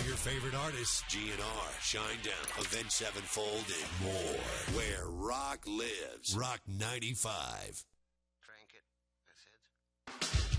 your favorite artists. GNR, Shinedown, Avenged Sevenfold, and more. Where rock lives. Rock 95.